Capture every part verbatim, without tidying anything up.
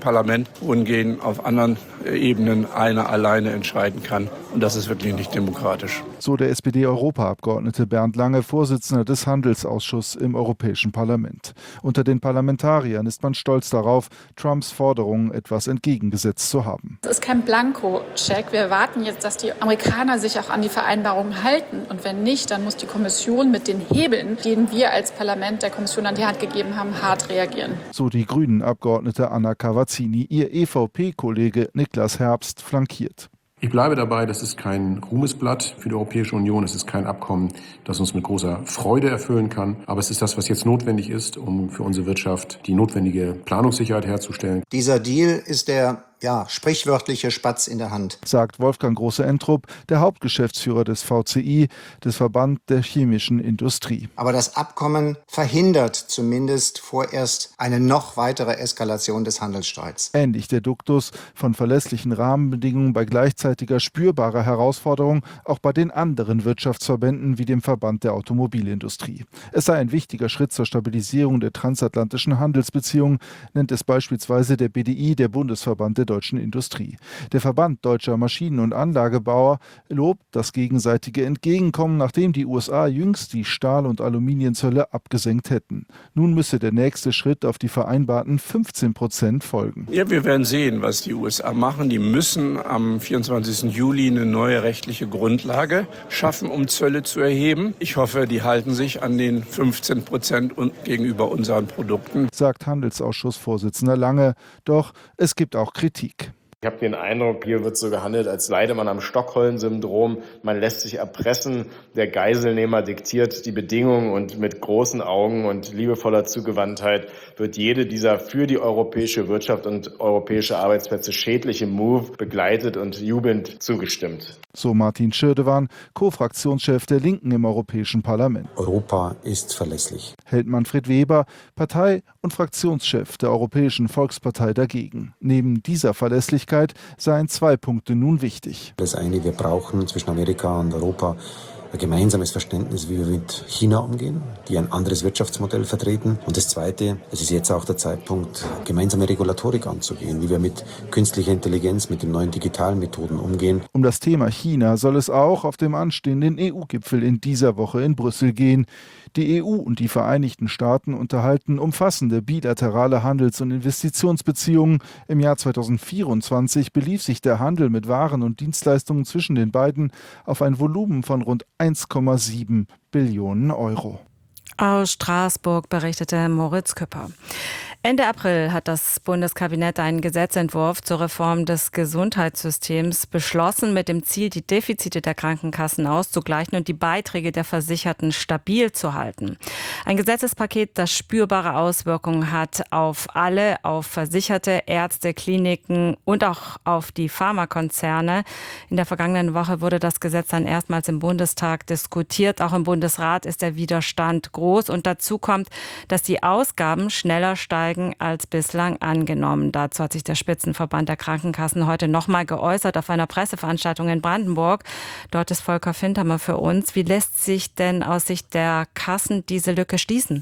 Parlament wohingegen auf anderen Ebenen einer alleine entscheiden kann. Und das ist wirklich nicht demokratisch. So der S P D-Europaabgeordnete Bernd Lange, Vorsitzender des Handelsausschusses im Europäischen Parlament. Unter den Parlamentariern ist man stolz darauf, Trumps Forderungen etwas entgegengesetzt zu haben. Es ist kein Blankoscheck. Wir erwarten jetzt, dass die Amerikaner sich auch an die Vereinbarungen halten. Und wenn nicht, dann muss die Kommission mit den Hebeln, denen wir als Parlament der Kommission an die Hand gegeben haben, hart reagieren. So die Grünen-Abgeordnete Anna Cavazzini. Ihr E V P-Kollege Niklas Herbst flankiert. Ich bleibe dabei, das ist kein Ruhmesblatt für die Europäische Union. Es ist kein Abkommen, das uns mit großer Freude erfüllen kann. Aber es ist das, was jetzt notwendig ist, um für unsere Wirtschaft die notwendige Planungssicherheit herzustellen. Dieser Deal ist der ja, sprichwörtliche Spatz in der Hand, sagt Wolfgang Große-Entrup, der Hauptgeschäftsführer des V C I, des Verband der chemischen Industrie. Aber das Abkommen verhindert zumindest vorerst eine noch weitere Eskalation des Handelsstreits. Ähnlich der Duktus von verlässlichen Rahmenbedingungen bei gleichzeitiger spürbarer Herausforderung auch bei den anderen Wirtschaftsverbänden wie dem Verband der Automobilindustrie. Es sei ein wichtiger Schritt zur Stabilisierung der transatlantischen Handelsbeziehungen, nennt es beispielsweise der B D I, der Bundesverband der deutschen Industrie. Der Verband deutscher Maschinen- und Anlagebauer lobt das gegenseitige Entgegenkommen, nachdem die U S A jüngst die Stahl- und Aluminiumzölle abgesenkt hätten. Nun müsse der nächste Schritt auf die vereinbarten fünfzehn Prozent folgen. Ja, wir werden sehen, was die U S A machen. Die müssen am vierundzwanzigsten Juli eine neue rechtliche Grundlage schaffen, um Zölle zu erheben. Ich hoffe, die halten sich an den fünfzehn Prozent gegenüber unseren Produkten, sagt Handelsausschussvorsitzender Lange. Doch es gibt auch Kritik. Ich habe den Eindruck, hier wird so gehandelt, als leide man am Stockholm-Syndrom. Man lässt sich erpressen, der Geiselnehmer diktiert die Bedingungen und mit großen Augen und liebevoller Zugewandtheit wird jede dieser für die europäische Wirtschaft und europäische Arbeitsplätze schädliche Move begleitet und jubelnd zugestimmt. So Martin Schirdewan, Co-Fraktionschef der Linken im Europäischen Parlament. Europa ist verlässlich, hält Manfred Weber, Partei- und Fraktionschef der Europäischen Volkspartei dagegen. Neben dieser Verlässlichkeit seien zwei Punkte nun wichtig. Das eine, wir brauchen zwischen Amerika und Europa ein gemeinsames Verständnis, wie wir mit China umgehen, die ein anderes Wirtschaftsmodell vertreten. Und das Zweite, es ist jetzt auch der Zeitpunkt, gemeinsame Regulatorik anzugehen, wie wir mit künstlicher Intelligenz, mit den neuen digitalen Methoden umgehen. Um das Thema China soll es auch auf dem anstehenden E U-Gipfel in dieser Woche in Brüssel gehen. Die E U und die Vereinigten Staaten unterhalten umfassende bilaterale Handels- und Investitionsbeziehungen. Im Jahr zweitausendvierundzwanzig belief sich der Handel mit Waren und Dienstleistungen zwischen den beiden auf ein Volumen von rund eins Komma sieben Billionen Euro. Aus Straßburg berichtete Moritz Küpper. Ende April hat das Bundeskabinett einen Gesetzentwurf zur Reform des Gesundheitssystems beschlossen, mit dem Ziel, die Defizite der Krankenkassen auszugleichen und die Beiträge der Versicherten stabil zu halten. Ein Gesetzespaket, das spürbare Auswirkungen hat auf alle, auf Versicherte, Ärzte, Kliniken und auch auf die Pharmakonzerne. In der vergangenen Woche wurde das Gesetz dann erstmals im Bundestag diskutiert. Auch im Bundesrat ist der Widerstand groß. Und dazu kommt, dass die Ausgaben schneller steigen als bislang angenommen. Dazu hat sich der Spitzenverband der Krankenkassen heute nochmal geäußert auf einer Presseveranstaltung in Brandenburg. Dort ist Volker Fintermer für uns. Wie lässt sich denn aus Sicht der Kassen diese Lücke schließen?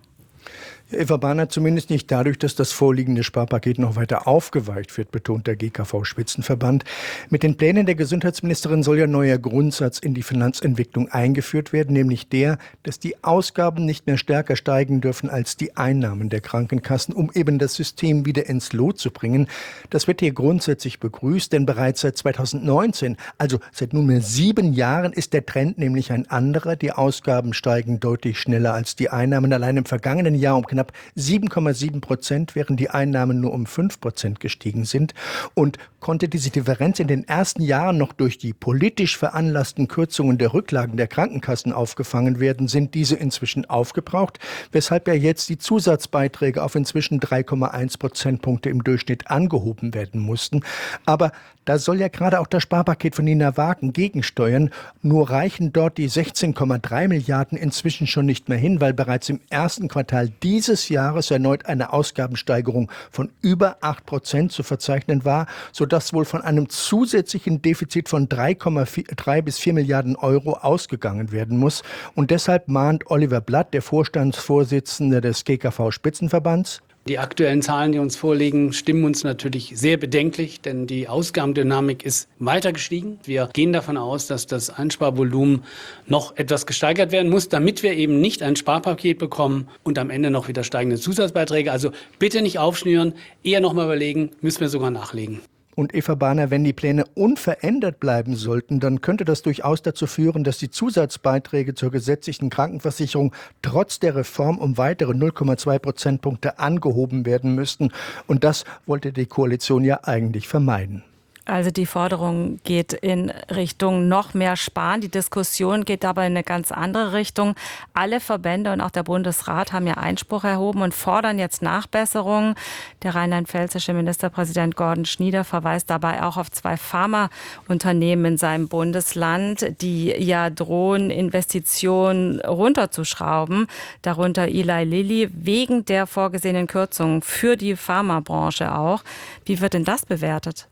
Eva Barnert zumindest nicht dadurch, dass das vorliegende Sparpaket noch weiter aufgeweicht wird, betont der G K V-Spitzenverband. Mit den Plänen der Gesundheitsministerin soll ja neuer Grundsatz in die Finanzentwicklung eingeführt werden, nämlich der, dass die Ausgaben nicht mehr stärker steigen dürfen als die Einnahmen der Krankenkassen, um eben das System wieder ins Lot zu bringen. Das wird hier grundsätzlich begrüßt, denn bereits seit zweitausendneunzehn, also seit nunmehr sieben Jahren, ist der Trend nämlich ein anderer. Die Ausgaben steigen deutlich schneller als die Einnahmen. Allein im vergangenen Jahr um knapp sieben Komma sieben Prozent, während die Einnahmen nur um fünf Prozent gestiegen sind. Und konnte diese Differenz in den ersten Jahren noch durch die politisch veranlassten Kürzungen der Rücklagen der Krankenkassen aufgefangen werden, sind diese inzwischen aufgebraucht, weshalb ja jetzt die Zusatzbeiträge auf inzwischen drei Komma eins Prozentpunkte im Durchschnitt angehoben werden mussten. Aber da soll ja gerade auch das Sparpaket von Nina Wagen gegensteuern. Nur reichen dort die sechzehn Komma drei Milliarden inzwischen schon nicht mehr hin, weil bereits im ersten Quartal dieses Jahres erneut eine Ausgabensteigerung von über acht Prozent zu verzeichnen war, sodass wohl von einem zusätzlichen Defizit von drei Komma drei bis vier Milliarden Euro ausgegangen werden muss. Und deshalb mahnt Oliver Blatt, der Vorstandsvorsitzende des G K V-Spitzenverbands: Die aktuellen Zahlen, die uns vorliegen, stimmen uns natürlich sehr bedenklich, denn die Ausgabendynamik ist weiter gestiegen. Wir gehen davon aus, dass das Einsparvolumen noch etwas gesteigert werden muss, damit wir eben nicht ein Sparpaket bekommen und am Ende noch wieder steigende Zusatzbeiträge. Also bitte nicht aufschnüren, eher noch mal überlegen, müssen wir sogar nachlegen. Und Eva Bahner, wenn die Pläne unverändert bleiben sollten, dann könnte das durchaus dazu führen, dass die Zusatzbeiträge zur gesetzlichen Krankenversicherung trotz der Reform um weitere null Komma zwei Prozentpunkte angehoben werden müssten. Und das wollte die Koalition ja eigentlich vermeiden. Also die Forderung geht in Richtung noch mehr Sparen. Die Diskussion geht aber in eine ganz andere Richtung. Alle Verbände und auch der Bundesrat haben ja Einspruch erhoben und fordern jetzt Nachbesserungen. Der rheinland-pfälzische Ministerpräsident Gordon Schnieder verweist dabei auch auf zwei Pharmaunternehmen in seinem Bundesland, die ja drohen, Investitionen runterzuschrauben. Darunter Eli Lilly wegen der vorgesehenen Kürzungen für die Pharmabranche auch. Wie wird denn das bewertet?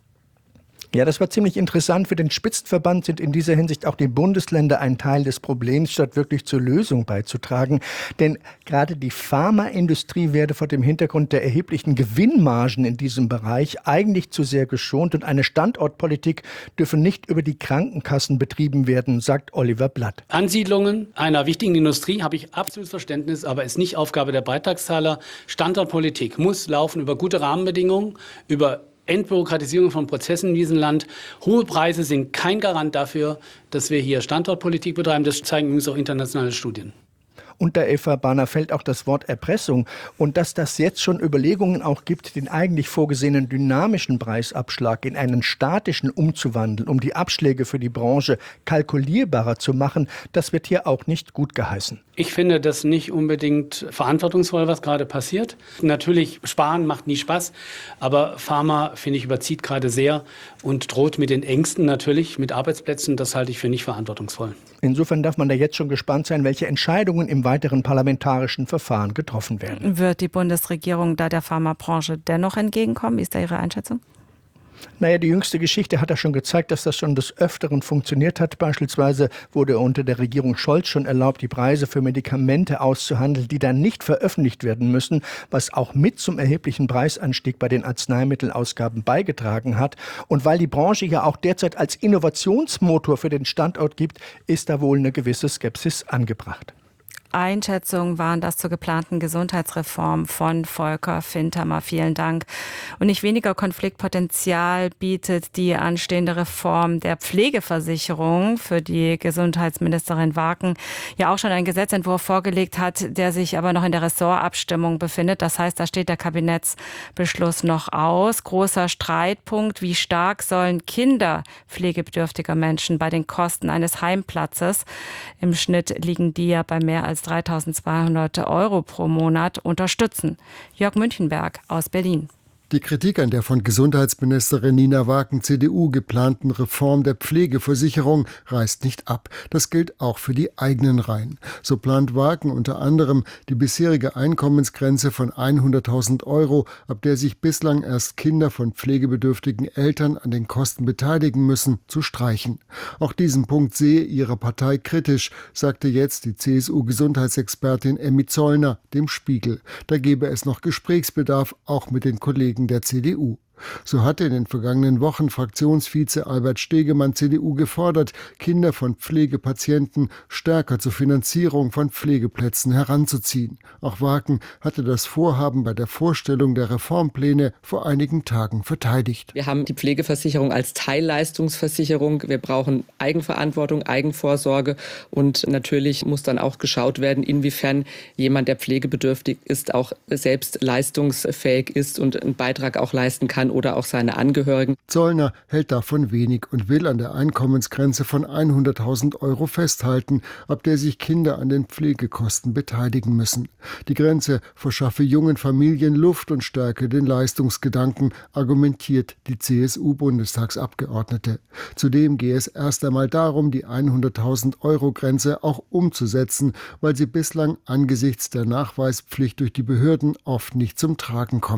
Ja, das war ziemlich interessant. Für den Spitzenverband sind in dieser Hinsicht auch die Bundesländer ein Teil des Problems, statt wirklich zur Lösung beizutragen. Denn gerade die Pharmaindustrie werde vor dem Hintergrund der erheblichen Gewinnmargen in diesem Bereich eigentlich zu sehr geschont. Und eine Standortpolitik dürfe nicht über die Krankenkassen betrieben werden, sagt Oliver Blatt. Ansiedlungen einer wichtigen Industrie habe ich absolutes Verständnis, aber ist nicht Aufgabe der Beitragszahler. Standortpolitik muss laufen über gute Rahmenbedingungen, über Entbürokratisierung von Prozessen in diesem Land. Hohe Preise sind kein Garant dafür, dass wir hier Standortpolitik betreiben. Das zeigen übrigens auch internationale Studien. Unter Eva Bahner fällt auch das Wort Erpressung. Und dass das jetzt schon Überlegungen auch gibt, den eigentlich vorgesehenen dynamischen Preisabschlag in einen statischen umzuwandeln, um die Abschläge für die Branche kalkulierbarer zu machen, das wird hier auch nicht gut geheißen. Ich finde das nicht unbedingt verantwortungsvoll, was gerade passiert. Natürlich, sparen macht nie Spaß, aber Pharma, finde ich, überzieht gerade sehr und droht mit den Ängsten natürlich, mit Arbeitsplätzen. Das halte ich für nicht verantwortungsvoll. Insofern darf man da jetzt schon gespannt sein, welche Entscheidungen im weiteren parlamentarischen Verfahren getroffen werden. Wird die Bundesregierung da der Pharmabranche dennoch entgegenkommen? Wie ist da Ihre Einschätzung? Naja, die jüngste Geschichte hat ja schon gezeigt, dass das schon des Öfteren funktioniert hat. Beispielsweise wurde unter der Regierung Scholz schon erlaubt, die Preise für Medikamente auszuhandeln, die dann nicht veröffentlicht werden müssen, was auch mit zum erheblichen Preisanstieg bei den Arzneimittelausgaben beigetragen hat. Und weil die Branche ja auch derzeit als Innovationsmotor für den Standort gibt, ist da wohl eine gewisse Skepsis angebracht. Einschätzungen waren das zur geplanten Gesundheitsreform von Volker Fintermer. Vielen Dank. Und nicht weniger Konfliktpotenzial bietet die anstehende Reform der Pflegeversicherung, für die Gesundheitsministerin Waken ja auch schon einen Gesetzentwurf vorgelegt hat, der sich aber noch in der Ressortabstimmung befindet. Das heißt, da steht der Kabinettsbeschluss noch aus. Großer Streitpunkt, wie stark sollen Kinder pflegebedürftiger Menschen bei den Kosten eines Heimplatzes, im Schnitt liegen die ja bei mehr als dreitausendzweihundert Euro pro Monat, unterstützen. Jörg Münchenberg aus Berlin. Die Kritik an der von Gesundheitsministerin Nina Waken C D U geplanten Reform der Pflegeversicherung reißt nicht ab. Das gilt auch für die eigenen Reihen. So plant Waken unter anderem, die bisherige Einkommensgrenze von hunderttausend Euro, ab der sich bislang erst Kinder von pflegebedürftigen Eltern an den Kosten beteiligen müssen, zu streichen. Auch diesen Punkt sehe ihre Partei kritisch, sagte jetzt die C S U-Gesundheitsexpertin Emmy Zollner dem Spiegel. Da gebe es noch Gesprächsbedarf, auch mit den Kollegen der C D U. So hatte in den vergangenen Wochen Fraktionsvize Albert Stegemann C D U gefordert, Kinder von Pflegepatienten stärker zur Finanzierung von Pflegeplätzen heranzuziehen. Auch Waken hatte das Vorhaben bei der Vorstellung der Reformpläne vor einigen Tagen verteidigt. Wir haben die Pflegeversicherung als Teilleistungsversicherung. Wir brauchen Eigenverantwortung, Eigenvorsorge und natürlich muss dann auch geschaut werden, inwiefern jemand, der pflegebedürftig ist, auch selbst leistungsfähig ist und einen Beitrag auch leisten kann oder auch seine Angehörigen. Zollner hält davon wenig und will an der Einkommensgrenze von hunderttausend Euro festhalten, ab der sich Kinder an den Pflegekosten beteiligen müssen. Die Grenze verschaffe jungen Familien Luft und stärke den Leistungsgedanken, argumentiert die C S U-Bundestagsabgeordnete. Zudem gehe es erst einmal darum, die hunderttausend Euro Grenze auch umzusetzen, weil sie bislang angesichts der Nachweispflicht durch die Behörden oft nicht zum Tragen komme.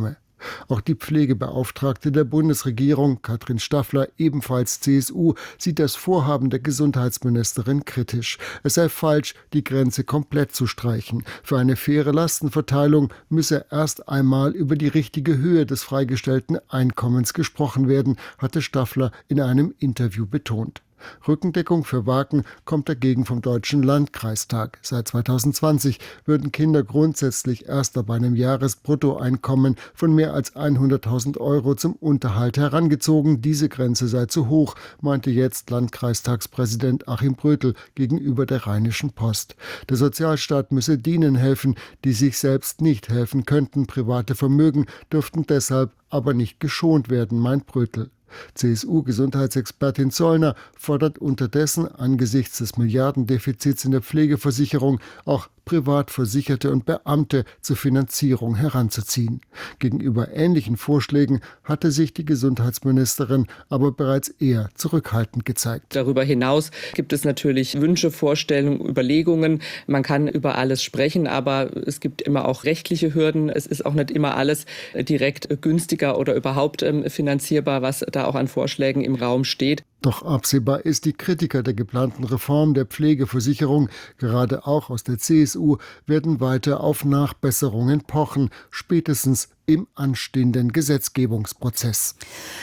Auch die Pflegebeauftragte der Bundesregierung, Katrin Staffler, ebenfalls C S U, sieht das Vorhaben der Gesundheitsministerin kritisch. Es sei falsch, die Grenze komplett zu streichen. Für eine faire Lastenverteilung müsse erst einmal über die richtige Höhe des freigestellten Einkommens gesprochen werden, hatte Staffler in einem Interview betont. Rückendeckung für Waken kommt dagegen vom Deutschen Landkreistag. Seit zweitausendzwanzig würden Kinder grundsätzlich erst ab einem Jahresbruttoeinkommen von mehr als hunderttausend Euro zum Unterhalt herangezogen. Diese Grenze sei zu hoch, meinte jetzt Landkreistagspräsident Achim Brötel gegenüber der Rheinischen Post. Der Sozialstaat müsse denen helfen, die sich selbst nicht helfen könnten. Private Vermögen dürften deshalb aber nicht geschont werden, meint Brötel. C S U-Gesundheitsexpertin Zollner fordert unterdessen angesichts des Milliardendefizits in der Pflegeversicherung auch Privatversicherte und Beamte zur Finanzierung heranzuziehen. Gegenüber ähnlichen Vorschlägen hatte sich die Gesundheitsministerin aber bereits eher zurückhaltend gezeigt. Darüber hinaus gibt es natürlich Wünsche, Vorstellungen, Überlegungen. Man kann über alles sprechen, aber es gibt immer auch rechtliche Hürden. Es ist auch nicht immer alles direkt günstiger oder überhaupt finanzierbar, was da auch an Vorschlägen im Raum steht. Doch absehbar ist, die Kritiker der geplanten Reform der Pflegeversicherung, gerade auch aus der C S U, werden weiter auf Nachbesserungen pochen, spätestens im anstehenden Gesetzgebungsprozess.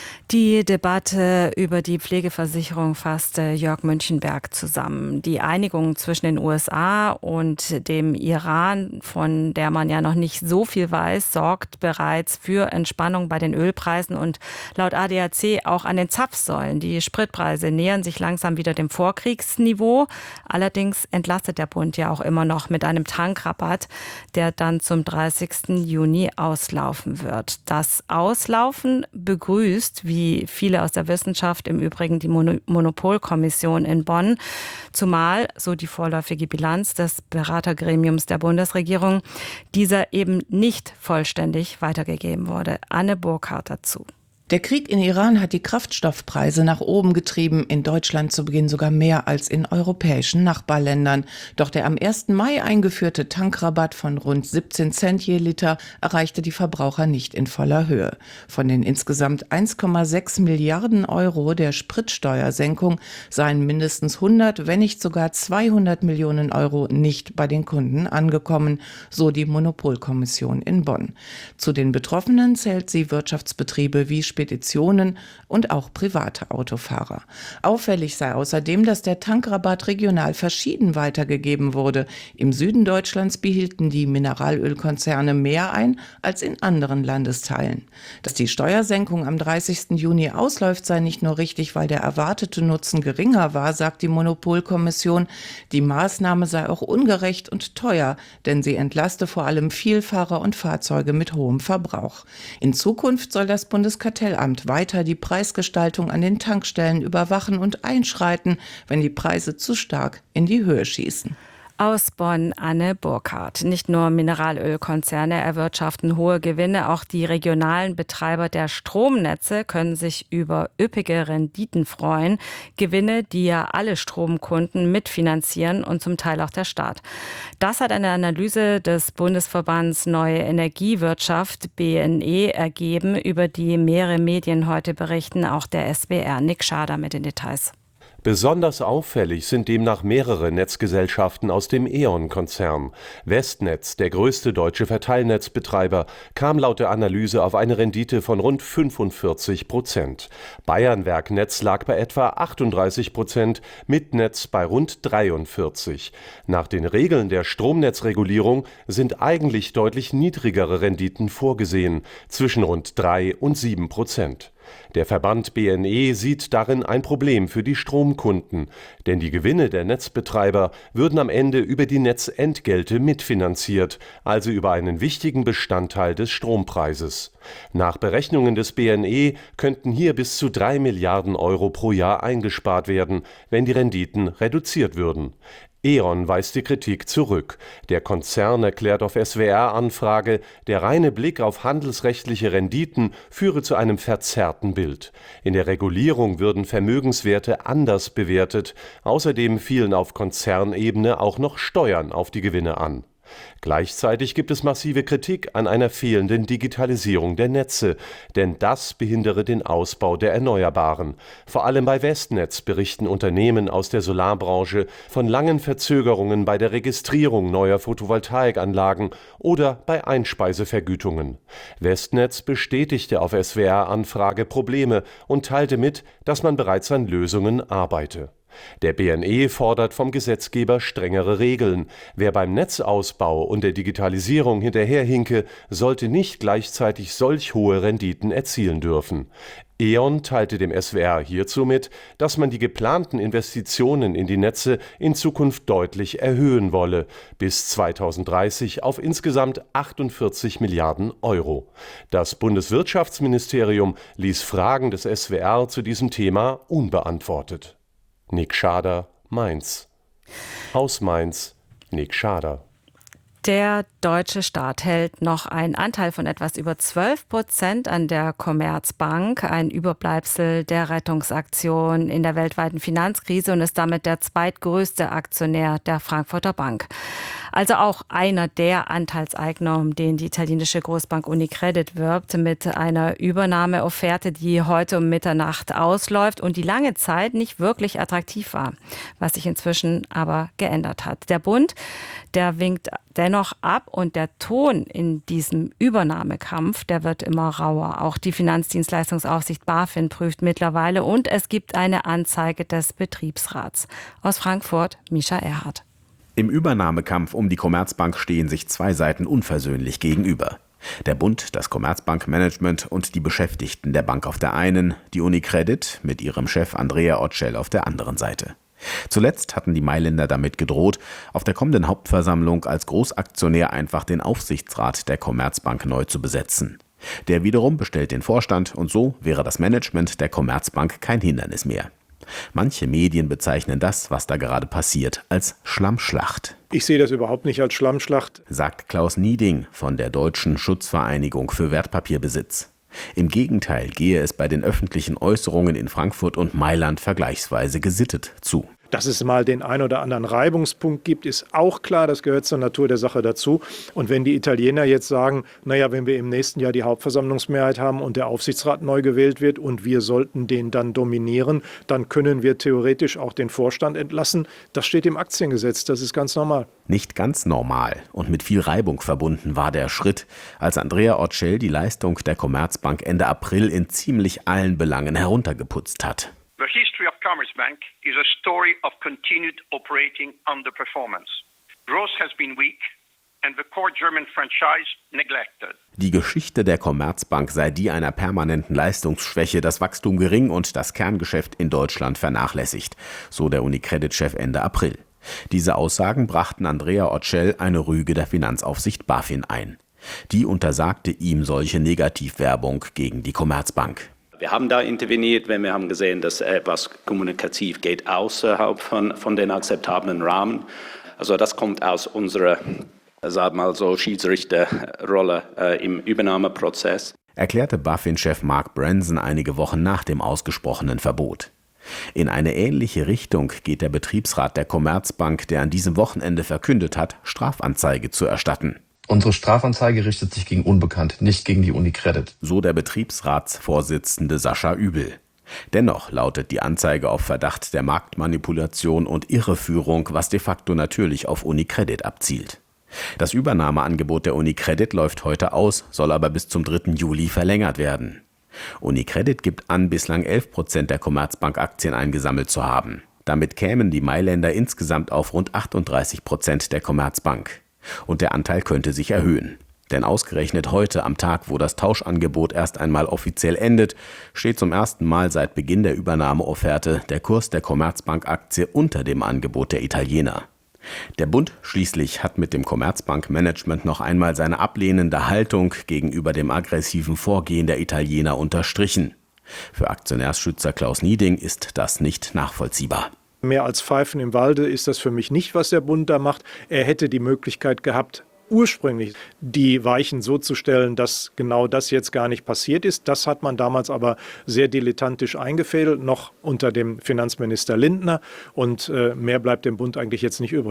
Die Debatte über die Pflegeversicherung fasste Jörg Münchenberg zusammen. Die Einigung zwischen den U S A und dem Iran, von der man ja noch nicht so viel weiß, sorgt bereits für Entspannung bei den Ölpreisen und laut A D A C auch an den Zapfsäulen. Die Spritpreise nähern sich langsam wieder dem Vorkriegsniveau. Allerdings entlastet der Bund ja auch immer noch mit einem Tankrabatt, der dann zum dreißigsten Juni auslaufen wird. Das Auslaufen begrüßt, wie wie viele aus der Wissenschaft, im Übrigen die Monopolkommission in Bonn, zumal, so die vorläufige Bilanz des Beratergremiums der Bundesregierung, dieser eben nicht vollständig weitergegeben wurde. Anne Burkhardt dazu. Der Krieg in Iran hat die Kraftstoffpreise nach oben getrieben, in Deutschland zu Beginn sogar mehr als in europäischen Nachbarländern. Doch der am ersten Mai eingeführte Tankrabatt von rund siebzehn Cent je Liter erreichte die Verbraucher nicht in voller Höhe. Von den insgesamt eins Komma sechs Milliarden Euro der Spritsteuersenkung seien mindestens hundert, wenn nicht sogar zweihundert Millionen Euro nicht bei den Kunden angekommen, so die Monopolkommission in Bonn. Zu den Betroffenen zählt sie Wirtschaftsbetriebe wie Speditionen und auch private Autofahrer. Auffällig sei außerdem, dass der Tankrabatt regional verschieden weitergegeben wurde. Im Süden Deutschlands behielten die Mineralölkonzerne mehr ein als in anderen Landesteilen. Dass die Steuersenkung am dreißigsten Juni ausläuft, sei nicht nur richtig, weil der erwartete Nutzen geringer war, sagt die Monopolkommission. Die Maßnahme sei auch ungerecht und teuer, denn sie entlaste vor allem Vielfahrer und Fahrzeuge mit hohem Verbrauch. In Zukunft soll das Bundeskartellamt weiter die Preisgestaltung an den Tankstellen überwachen und einschreiten, wenn die Preise zu stark in die Höhe schießen. Aus Bonn Anne Burkhardt. Nicht nur Mineralölkonzerne erwirtschaften hohe Gewinne, auch die regionalen Betreiber der Stromnetze können sich über üppige Renditen freuen. Gewinne, die ja alle Stromkunden mitfinanzieren und zum Teil auch der Staat. Das hat eine Analyse des Bundesverbands Neue Energiewirtschaft B N E ergeben, über die mehrere Medien heute berichten, auch der S W R. Nick Schader mit den Details. Besonders auffällig sind demnach mehrere Netzgesellschaften aus dem E.ON-Konzern. Westnetz, der größte deutsche Verteilnetzbetreiber, kam laut der Analyse auf eine Rendite von rund fünfundvierzig Prozent. Bayernwerk-Netz lag bei etwa achtunddreißig Prozent, Mitnetz bei rund dreiundvierzig. Nach den Regeln der Stromnetzregulierung sind eigentlich deutlich niedrigere Renditen vorgesehen, zwischen rund drei und sieben Prozent. Der Verband B N E sieht darin ein Problem für die Stromkunden, denn die Gewinne der Netzbetreiber würden am Ende über die Netzentgelte mitfinanziert, also über einen wichtigen Bestandteil des Strompreises. Nach Berechnungen des B N E könnten hier bis zu drei Milliarden Euro pro Jahr eingespart werden, wenn die Renditen reduziert würden. E.ON weist die Kritik zurück. Der Konzern erklärt auf S W R-Anfrage, der reine Blick auf handelsrechtliche Renditen führe zu einem verzerrten Bild. In der Regulierung würden Vermögenswerte anders bewertet. Außerdem fielen auf Konzernebene auch noch Steuern auf die Gewinne an. Gleichzeitig gibt es massive Kritik an einer fehlenden Digitalisierung der Netze, denn das behindere den Ausbau der Erneuerbaren. Vor allem bei Westnetz berichten Unternehmen aus der Solarbranche von langen Verzögerungen bei der Registrierung neuer Photovoltaikanlagen oder bei Einspeisevergütungen. Westnetz bestätigte auf S W R-Anfrage Probleme und teilte mit, dass man bereits an Lösungen arbeite. Der B N E fordert vom Gesetzgeber strengere Regeln. Wer beim Netzausbau und der Digitalisierung hinterherhinke, sollte nicht gleichzeitig solch hohe Renditen erzielen dürfen. E.ON teilte dem S W R hierzu mit, dass man die geplanten Investitionen in die Netze in Zukunft deutlich erhöhen wolle, bis zweitausenddreißig auf insgesamt achtundvierzig Milliarden Euro. Das Bundeswirtschaftsministerium ließ Fragen des S W R zu diesem Thema unbeantwortet. Nick Schader, Mainz. Aus Mainz, Nick Schader. Der deutsche Staat hält noch einen Anteil von etwas über zwölf Prozent an der Commerzbank, ein Überbleibsel der Rettungsaktion in der weltweiten Finanzkrise, und ist damit der zweitgrößte Aktionär der Frankfurter Bank. Also auch einer der Anteilseigner, um den die italienische Großbank Unicredit wirbt, mit einer Übernahmeofferte, die heute um Mitternacht ausläuft und die lange Zeit nicht wirklich attraktiv war, was sich inzwischen aber geändert hat. Der Bund, der winkt dennoch ab, und der Ton in diesem Übernahmekampf, der wird immer rauer. Auch die Finanzdienstleistungsaufsicht BaFin prüft mittlerweile, und es gibt eine Anzeige des Betriebsrats. Aus Frankfurt, Mischa Erhardt. Im Übernahmekampf um die Commerzbank stehen sich zwei Seiten unversöhnlich gegenüber. Der Bund, das Commerzbank-Management und die Beschäftigten der Bank auf der einen, die Unicredit mit ihrem Chef Andrea Orcel auf der anderen Seite. Zuletzt hatten die Mailänder damit gedroht, auf der kommenden Hauptversammlung als Großaktionär einfach den Aufsichtsrat der Commerzbank neu zu besetzen. Der wiederum bestellt den Vorstand, und so wäre das Management der Commerzbank kein Hindernis mehr. Manche Medien bezeichnen das, was da gerade passiert, als Schlammschlacht. Ich sehe das überhaupt nicht als Schlammschlacht, sagt Klaus Nieding von der Deutschen Schutzvereinigung für Wertpapierbesitz. Im Gegenteil gehe es bei den öffentlichen Äußerungen in Frankfurt und Mailand vergleichsweise gesittet zu. Dass es mal den ein oder anderen Reibungspunkt gibt, ist auch klar. Das gehört zur Natur der Sache dazu. Und wenn die Italiener jetzt sagen, naja, wenn wir im nächsten Jahr die Hauptversammlungsmehrheit haben und der Aufsichtsrat neu gewählt wird und wir sollten den dann dominieren, dann können wir theoretisch auch den Vorstand entlassen. Das steht im Aktiengesetz. Das ist ganz normal. Nicht ganz normal und mit viel Reibung verbunden war der Schritt, als Andrea Orcel die Leistung der Commerzbank Ende April in ziemlich allen Belangen heruntergeputzt hat. The history of Commerzbank is a story of continued operating underperformance. Growth has been weak and the core German franchise neglected. Die Geschichte der Commerzbank sei die einer permanenten Leistungsschwäche, das Wachstum gering und das Kerngeschäft in Deutschland vernachlässigt, so der Unicredit-Chef Ende April. Diese Aussagen brachten Andrea Orcel eine Rüge der Finanzaufsicht BaFin ein. Die untersagte ihm solche Negativwerbung gegen die Commerzbank. Wir haben da interveniert, wenn wir haben gesehen, dass etwas kommunikativ geht außerhalb von, von den akzeptablen Rahmen. Also das kommt aus unserer, sagen wir mal so, Schiedsrichterrolle äh, im Übernahmeprozess. Erklärte BaFin-Chef Mark Branson einige Wochen nach dem ausgesprochenen Verbot. In eine ähnliche Richtung geht der Betriebsrat der Commerzbank, der an diesem Wochenende verkündet hat, Strafanzeige zu erstatten. Unsere Strafanzeige richtet sich gegen Unbekannt, nicht gegen die Unicredit. So der Betriebsratsvorsitzende Sascha Übel. Dennoch lautet die Anzeige auf Verdacht der Marktmanipulation und Irreführung, was de facto natürlich auf Unicredit abzielt. Das Übernahmeangebot der Unicredit läuft heute aus, soll aber bis zum dritten Juli verlängert werden. Unicredit gibt an, bislang elf Prozent der Commerzbank-Aktien eingesammelt zu haben. Damit kämen die Mailänder insgesamt auf rund achtunddreißig Prozent der Commerzbank. Und der Anteil könnte sich erhöhen. Denn ausgerechnet heute, am Tag, wo das Tauschangebot erst einmal offiziell endet, steht zum ersten Mal seit Beginn der Übernahmeofferte der Kurs der Commerzbank-Aktie unter dem Angebot der Italiener. Der Bund schließlich hat mit dem Commerzbank-Management noch einmal seine ablehnende Haltung gegenüber dem aggressiven Vorgehen der Italiener unterstrichen. Für Aktionärsschützer Klaus Nieding ist das nicht nachvollziehbar. Mehr als Pfeifen im Walde ist das für mich nicht, was der Bund da macht. Er hätte die Möglichkeit gehabt, ursprünglich die Weichen so zu stellen, dass genau das jetzt gar nicht passiert ist. Das hat man damals aber sehr dilettantisch eingefädelt, noch unter dem Finanzminister Lindner. Und äh, mehr bleibt dem Bund eigentlich jetzt nicht übrig.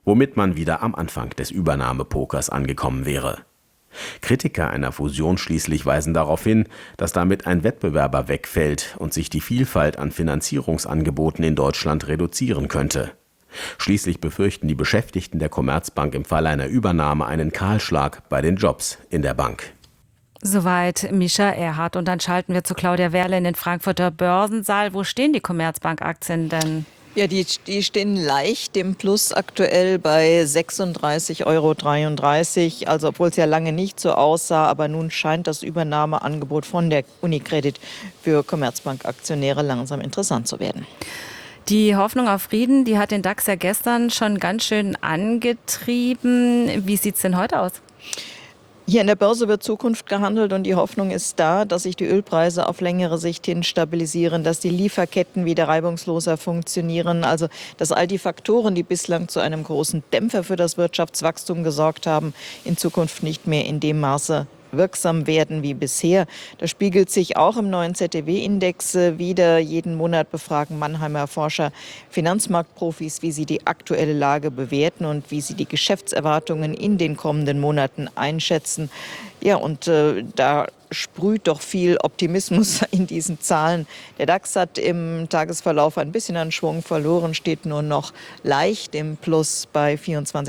womit man wieder am Anfang des Übernahmepokers angekommen wäre. Kritiker einer Fusion schließlich weisen darauf hin, dass damit ein Wettbewerber wegfällt und sich die Vielfalt an Finanzierungsangeboten in Deutschland reduzieren könnte. Schließlich befürchten die Beschäftigten der Commerzbank im Fall einer Übernahme einen Kahlschlag bei den Jobs in der Bank. Soweit Mischa Erhardt. Und dann schalten wir zu Claudia Werle in den Frankfurter Börsensaal. Wo stehen die Commerzbank-Aktien denn? Ja, die, die stehen leicht im Plus aktuell bei sechsunddreißig Euro dreiunddreißig. Also obwohl es ja lange nicht so aussah, aber nun scheint das Übernahmeangebot von der UniCredit für Commerzbank-Aktionäre langsam interessant zu werden. Die Hoffnung auf Frieden, die hat den DAX ja gestern schon ganz schön angetrieben. Wie sieht es denn heute aus? Hier in der Börse wird Zukunft gehandelt und die Hoffnung ist da, dass sich die Ölpreise auf längere Sicht hin stabilisieren, dass die Lieferketten wieder reibungsloser funktionieren. Also dass all die Faktoren, die bislang zu einem großen Dämpfer für das Wirtschaftswachstum gesorgt haben, in Zukunft nicht mehr in dem Maße wirksam werden wie bisher. Das spiegelt sich auch im neuen Z D W-Index wieder. Jeden Monat befragen Mannheimer Forscher Finanzmarktprofis, wie sie die aktuelle Lage bewerten und wie sie die Geschäftserwartungen in den kommenden Monaten einschätzen. Ja, und äh, da sprüht doch viel Optimismus in diesen Zahlen. Der DAX hat im Tagesverlauf ein bisschen an Schwung verloren, steht nur noch leicht im Plus bei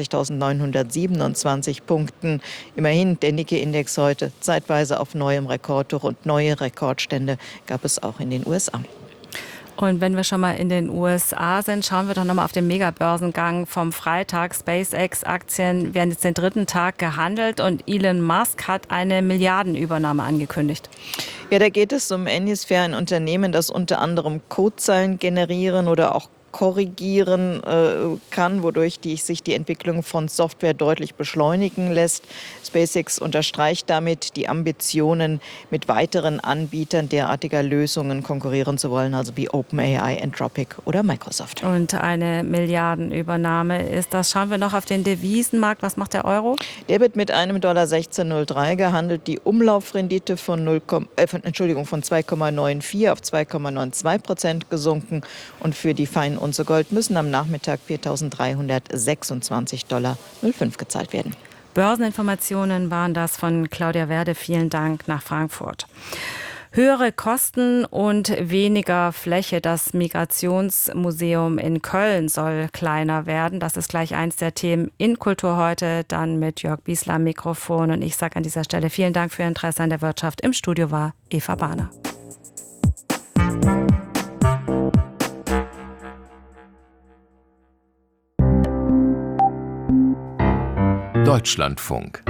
vierundzwanzigtausendneunhundertsiebenundzwanzig Punkten. Immerhin der Nikkei-Index heute zeitweise auf neuem Rekordhoch und neue Rekordstände gab es auch in den U S A. Und wenn wir schon mal in den U S A sind, schauen wir doch nochmal auf den Megabörsengang vom Freitag. SpaceX-Aktien werden jetzt den dritten Tag gehandelt und Elon Musk hat eine Milliardenübernahme angekündigt. Ja, da geht es um Anysphere, ein Unternehmen, das unter anderem Codezeilen generieren oder auch korrigieren äh, kann, wodurch die, sich die Entwicklung von Software deutlich beschleunigen lässt. SpaceX unterstreicht damit die Ambitionen, mit weiteren Anbietern derartiger Lösungen konkurrieren zu wollen, also wie OpenAI, Anthropic oder Microsoft. Und eine Milliardenübernahme ist das. Schauen wir noch auf den Devisenmarkt. Was macht der Euro? Der wird mit einem Dollar sechzehn Komma null drei gehandelt. Die Umlaufrendite von, null, äh, von, Entschuldigung, von zwei Komma neun vier auf zwei Komma neun zwei Prozent gesunken. Und für die feinen Unze Gold müssen am Nachmittag viertausenddreihundertsechsundzwanzig Dollar null fünf gezahlt werden. Börseninformationen waren das von Claudia Werde. Vielen Dank nach Frankfurt. Höhere Kosten und weniger Fläche. Das Migrationsmuseum in Köln soll kleiner werden. Das ist gleich eins der Themen in Kultur heute. Dann mit Jörg Biesler am Mikrofon. Und ich sage an dieser Stelle vielen Dank für Ihr Interesse an der Wirtschaft. Im Studio war Eva Bahner. Deutschlandfunk.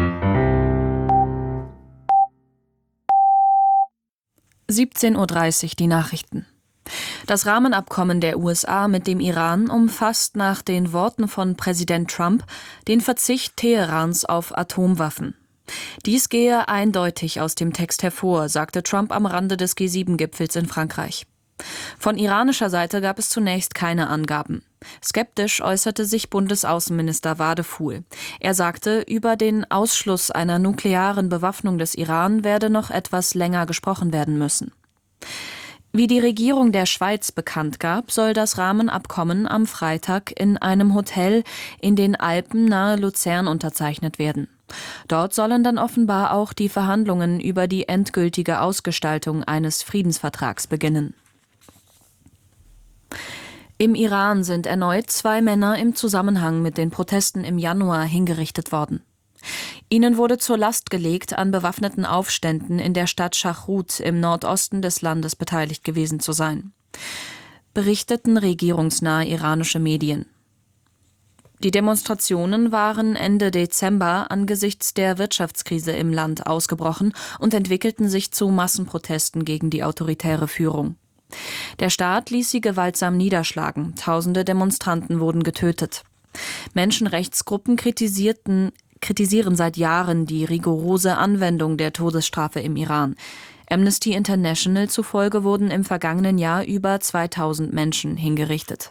siebzehn Uhr dreißig die Nachrichten. Das Rahmenabkommen der U S A mit dem Iran umfasst nach den Worten von Präsident Trump den Verzicht Teherans auf Atomwaffen. Dies gehe eindeutig aus dem Text hervor, sagte Trump am Rande des G sieben Gipfels in Frankreich. Von iranischer Seite gab es zunächst keine Angaben. Skeptisch äußerte sich Bundesaußenminister Wadefuhl. Er sagte, über den Ausschluss einer nuklearen Bewaffnung des Iran werde noch etwas länger gesprochen werden müssen. Wie die Regierung der Schweiz bekannt gab, soll das Rahmenabkommen am Freitag in einem Hotel in den Alpen nahe Luzern unterzeichnet werden. Dort sollen dann offenbar auch die Verhandlungen über die endgültige Ausgestaltung eines Friedensvertrags beginnen. Im Iran sind erneut zwei Männer im Zusammenhang mit den Protesten im Januar hingerichtet worden. Ihnen wurde zur Last gelegt, an bewaffneten Aufständen in der Stadt Shahroud im Nordosten des Landes beteiligt gewesen zu sein, berichteten regierungsnahe iranische Medien. Die Demonstrationen waren Ende Dezember angesichts der Wirtschaftskrise im Land ausgebrochen und entwickelten sich zu Massenprotesten gegen die autoritäre Führung. Der Staat ließ sie gewaltsam niederschlagen. Tausende Demonstranten wurden getötet. Menschenrechtsgruppen kritisierten, kritisieren seit Jahren die rigorose Anwendung der Todesstrafe im Iran. Amnesty International zufolge wurden im vergangenen Jahr über zweitausend Menschen hingerichtet.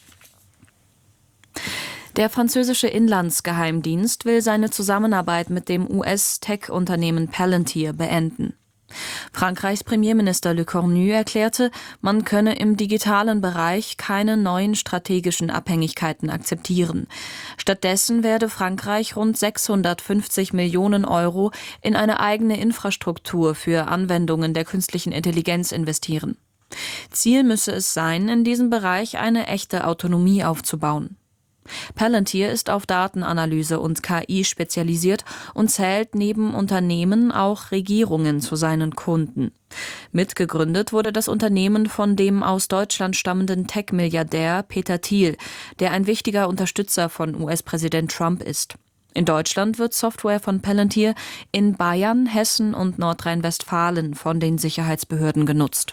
Der französische Inlandsgeheimdienst will seine Zusammenarbeit mit dem U S-Tech-Unternehmen Palantir beenden. Frankreichs Premierminister Le Cornu erklärte, man könne im digitalen Bereich keine neuen strategischen Abhängigkeiten akzeptieren. Stattdessen werde Frankreich rund sechshundertfünfzig Millionen Euro in eine eigene Infrastruktur für Anwendungen der künstlichen Intelligenz investieren. Ziel müsse es sein, in diesem Bereich eine echte Autonomie aufzubauen. Palantir ist auf Datenanalyse und K I spezialisiert und zählt neben Unternehmen auch Regierungen zu seinen Kunden. Mitgegründet wurde das Unternehmen von dem aus Deutschland stammenden Tech-Milliardär Peter Thiel, der ein wichtiger Unterstützer von U S-Präsident Trump ist. In Deutschland wird Software von Palantir in Bayern, Hessen und Nordrhein-Westfalen von den Sicherheitsbehörden genutzt.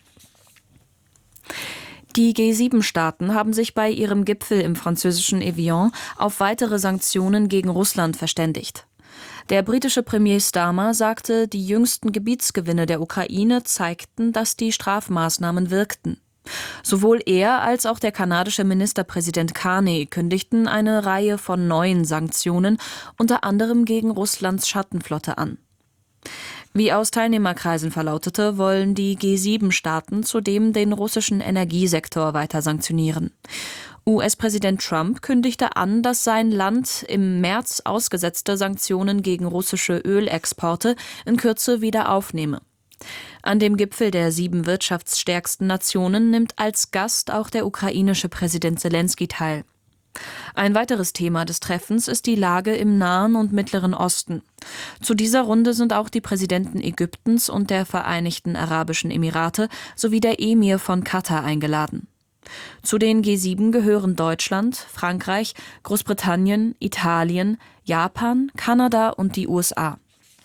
Die G sieben Staaten haben sich bei ihrem Gipfel im französischen Evian auf weitere Sanktionen gegen Russland verständigt. Der britische Premier Starmer sagte, die jüngsten Gebietsgewinne der Ukraine zeigten, dass die Strafmaßnahmen wirkten. Sowohl er als auch der kanadische Ministerpräsident Carney kündigten eine Reihe von neuen Sanktionen, unter anderem gegen Russlands Schattenflotte, an. Wie aus Teilnehmerkreisen verlautete, wollen die G sieben Staaten zudem den russischen Energiesektor weiter sanktionieren. U S-Präsident Trump kündigte an, dass sein Land im März ausgesetzte Sanktionen gegen russische Ölexporte in Kürze wieder aufnehme. An dem Gipfel der sieben wirtschaftsstärksten Nationen nimmt als Gast auch der ukrainische Präsident Selenskyj teil. Ein weiteres Thema des Treffens ist die Lage im Nahen und Mittleren Osten. Zu dieser Runde sind auch die Präsidenten Ägyptens und der Vereinigten Arabischen Emirate sowie der Emir von Katar eingeladen. Zu den G sieben gehören Deutschland, Frankreich, Großbritannien, Italien, Japan, Kanada und die U S A.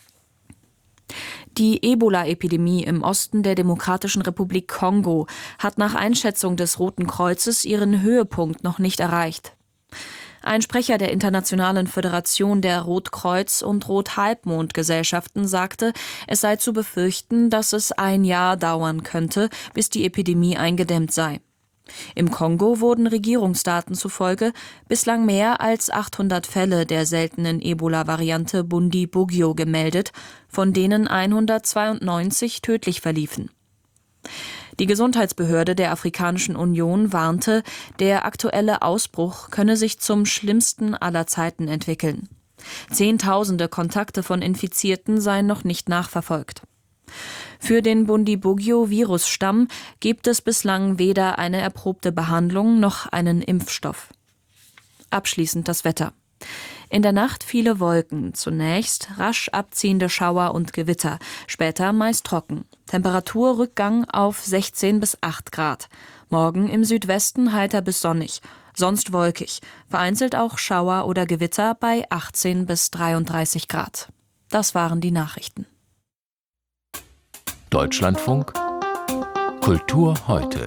Die Ebola-Epidemie im Osten der Demokratischen Republik Kongo hat nach Einschätzung des Roten Kreuzes ihren Höhepunkt noch nicht erreicht. Ein Sprecher der Internationalen Föderation der Rotkreuz- und Rothalbmond-Gesellschaften sagte, es sei zu befürchten, dass es ein Jahr dauern könnte, bis die Epidemie eingedämmt sei. Im Kongo wurden Regierungsdaten zufolge bislang mehr als achthundert Fälle der seltenen Ebola-Variante Bundibugyo gemeldet, von denen hundertzweiundneunzig tödlich verliefen. Die Gesundheitsbehörde der Afrikanischen Union warnte, der aktuelle Ausbruch könne sich zum schlimmsten aller Zeiten entwickeln. Zehntausende Kontakte von Infizierten seien noch nicht nachverfolgt. Für den Bundibugyo-Virusstamm gibt es bislang weder eine erprobte Behandlung noch einen Impfstoff. Abschließend das Wetter. In der Nacht viele Wolken, zunächst rasch abziehende Schauer und Gewitter, später meist trocken. Temperaturrückgang auf sechzehn bis acht Grad. Morgen im Südwesten heiter bis sonnig, sonst wolkig, vereinzelt auch Schauer oder Gewitter bei achtzehn bis dreiunddreißig Grad. Das waren die Nachrichten. Deutschlandfunk Kultur heute.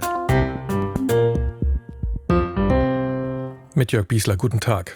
Mit Jörg Biesler, guten Tag.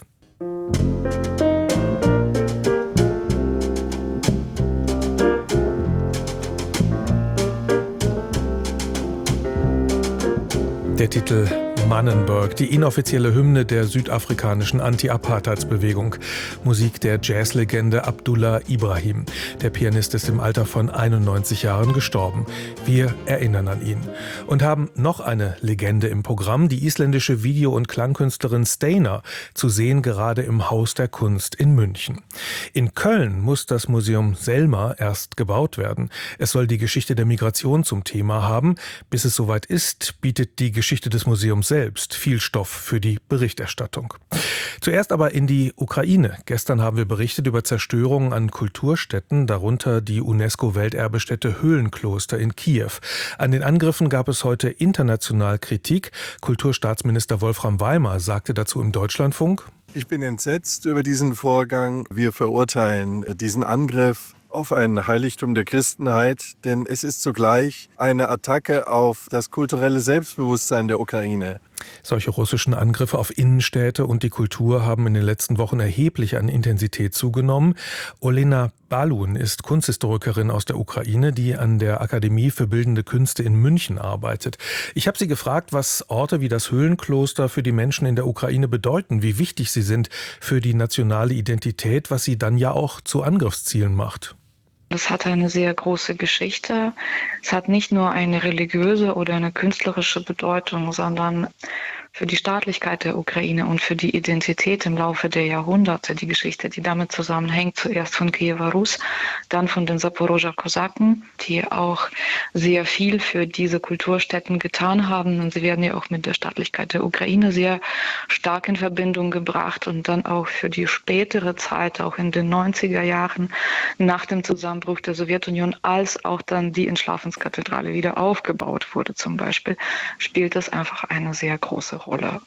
Der Titel Mannenberg, die inoffizielle Hymne der südafrikanischen Anti-Apartheidsbewegung. Musik der Jazzlegende Abdullah Ibrahim. Der Pianist ist im Alter von einundneunzig Jahren gestorben. Wir erinnern an ihn. Und haben noch eine Legende im Programm, die isländische Video- und Klangkünstlerin Steinar, zu sehen gerade im Haus der Kunst in München. In Köln muss das Museum Selma erst gebaut werden. Es soll die Geschichte der Migration zum Thema haben. Bis es soweit ist, bietet die Geschichte des Museums selbst viel Stoff für die Berichterstattung. Zuerst aber in die Ukraine. Gestern haben wir berichtet über Zerstörungen an Kulturstätten, darunter die UNESCO-Welterbestätte Höhlenkloster in Kiew. An den Angriffen gab es heute international Kritik. Kulturstaatsminister Wolfram Weimar sagte dazu im Deutschlandfunk: Ich bin entsetzt über diesen Vorgang. Wir verurteilen diesen Angriff auf ein Heiligtum der Christenheit, denn es ist zugleich eine Attacke auf das kulturelle Selbstbewusstsein der Ukraine. Solche russischen Angriffe auf Innenstädte und die Kultur haben in den letzten Wochen erheblich an Intensität zugenommen. Olena Balun ist Kunsthistorikerin aus der Ukraine, die an der Akademie für Bildende Künste in München arbeitet. Ich habe sie gefragt, was Orte wie das Höhlenkloster für die Menschen in der Ukraine bedeuten, wie wichtig sie sind für die nationale Identität, was sie dann ja auch zu Angriffszielen macht. Das hat eine sehr große Geschichte. Es hat nicht nur eine religiöse oder eine künstlerische Bedeutung, sondern für die Staatlichkeit der Ukraine und für die Identität im Laufe der Jahrhunderte, die Geschichte, die damit zusammenhängt, zuerst von Kiewer Rus, dann von den Saporoger Kosaken, die auch sehr viel für diese Kulturstätten getan haben. Und sie werden ja auch mit der Staatlichkeit der Ukraine sehr stark in Verbindung gebracht und dann auch für die spätere Zeit, auch in den neunziger Jahren nach dem Zusammenbruch der Sowjetunion, als auch dann die Entschlafenskathedrale wieder aufgebaut wurde zum Beispiel, spielt das einfach eine sehr große Rolle. Rolle.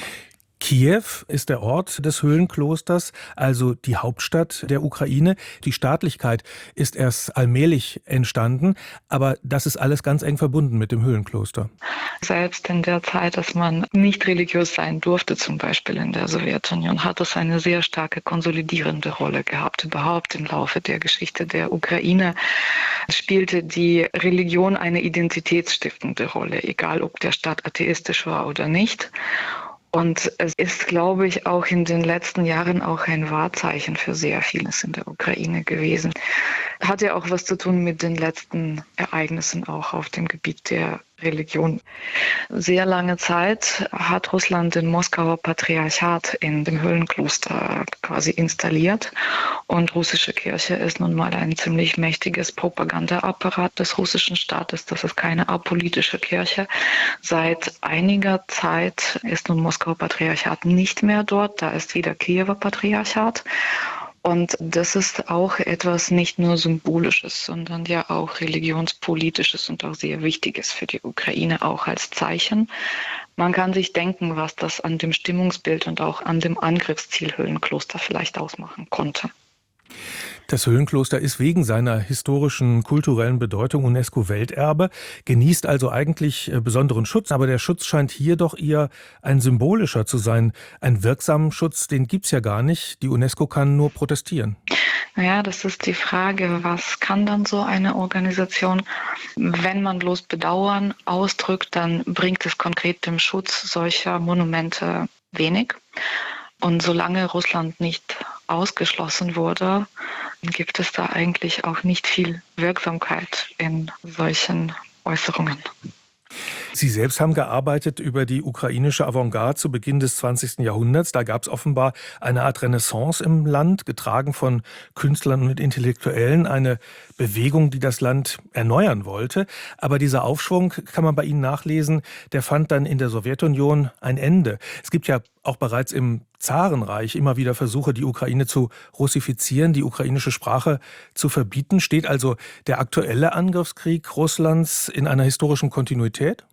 Kiew ist der Ort des Höhlenklosters, also die Hauptstadt der Ukraine. Die Staatlichkeit ist erst allmählich entstanden, aber das ist alles ganz eng verbunden mit dem Höhlenkloster. Selbst in der Zeit, dass man nicht religiös sein durfte, zum Beispiel in der Sowjetunion, hat es eine sehr starke konsolidierende Rolle gehabt. Überhaupt im Laufe der Geschichte der Ukraine spielte die Religion eine identitätsstiftende Rolle, egal ob der Staat atheistisch war oder nicht. Und es ist, glaube ich, auch in den letzten Jahren auch ein Wahrzeichen für sehr vieles in der Ukraine gewesen. Hat ja auch was zu tun mit den letzten Ereignissen auch auf dem Gebiet der Religion. Sehr lange Zeit hat Russland den Moskauer Patriarchat in dem Höhlenkloster quasi installiert. Und russische Kirche ist nun mal ein ziemlich mächtiges Propagandaapparat des russischen Staates. Das ist keine apolitische Kirche. Seit einiger Zeit ist nun Moskauer Patriarchat nicht mehr dort. Da ist wieder Kiewer Patriarchat. Und das ist auch etwas nicht nur Symbolisches, sondern ja auch religionspolitisches und auch sehr Wichtiges für die Ukraine, auch als Zeichen. Man kann sich denken, was das an dem Stimmungsbild und auch an dem Angriffsziel Höhlenkloster vielleicht ausmachen konnte. Das Höhlenkloster ist wegen seiner historischen, kulturellen Bedeutung UNESCO-Welterbe, genießt also eigentlich besonderen Schutz, aber der Schutz scheint hier doch eher ein symbolischer zu sein. Einen wirksamen Schutz, den gibt's ja gar nicht. Die UNESCO kann nur protestieren. Naja, das ist die Frage, was kann dann so eine Organisation? Wenn man bloß Bedauern ausdrückt, dann bringt es konkret dem Schutz solcher Monumente wenig. Und solange Russland nicht ausgeschlossen wurde, gibt es da eigentlich auch nicht viel Wirksamkeit in solchen Äußerungen. Sie selbst haben gearbeitet über die ukrainische Avantgarde zu Beginn des zwanzigsten Jahrhunderts. Da gab es offenbar eine Art Renaissance im Land, getragen von Künstlern und Intellektuellen, eine Bewegung, die das Land erneuern wollte. Aber dieser Aufschwung, kann man bei Ihnen nachlesen, der fand dann in der Sowjetunion ein Ende. Es gibt ja auch bereits im Zarenreich immer wieder Versuche, die Ukraine zu russifizieren, die ukrainische Sprache zu verbieten. Steht also der aktuelle Angriffskrieg Russlands in einer historischen Kontinuität?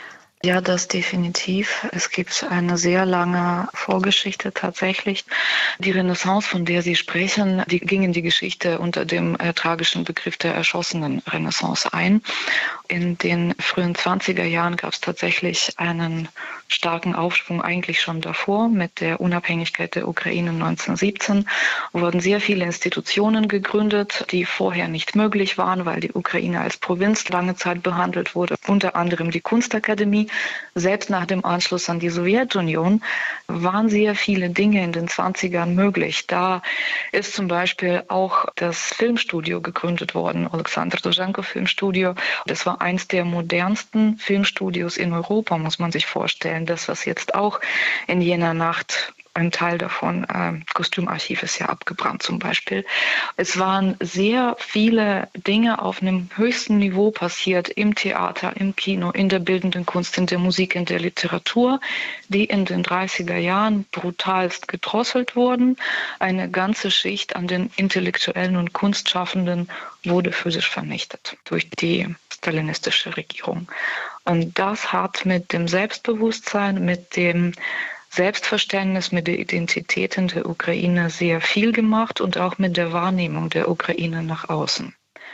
Ja, das definitiv. Es gibt eine sehr lange Vorgeschichte tatsächlich. Die Renaissance, von der Sie sprechen, die ging in die Geschichte unter dem äh, tragischen Begriff der erschossenen Renaissance ein. In den frühen zwanziger Jahren gab es tatsächlich einen starken Aufschwung, eigentlich schon davor. Mit der Unabhängigkeit der Ukraine neunzehnhundertsiebzehn wurden sehr viele Institutionen gegründet, die vorher nicht möglich waren, weil die Ukraine als Provinz lange Zeit behandelt wurde. Unter anderem die Kunstakademie. Selbst nach dem Anschluss an die Sowjetunion waren sehr viele Dinge in den zwanzigern möglich. Da ist zum Beispiel auch das Filmstudio gegründet worden, Alexander Dovzhenko Filmstudio. Das war eins der modernsten Filmstudios in Europa, muss man sich vorstellen. Das, was jetzt auch in jener Nacht, ein Teil davon, äh, Kostümarchiv ist ja abgebrannt zum Beispiel. Es waren sehr viele Dinge auf einem höchsten Niveau passiert, im Theater, im Kino, in der bildenden Kunst, in der Musik, in der Literatur, die in den dreißiger Jahren brutalst gedrosselt wurden. Eine ganze Schicht an den Intellektuellen und Kunstschaffenden wurde physisch vernichtet durch die stalinistische Regierung. Und das hat mit dem Selbstbewusstsein, mit dem Selbstverständnis, mit der Identität in der Ukraine sehr viel gemacht und auch mit der Wahrnehmung der Ukraine nach außen.